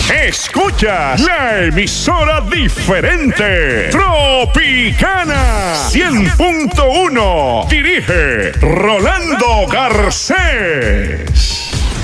Escuchas la emisora diferente. Tropicana 100.1. Dirige Rolando Garcés.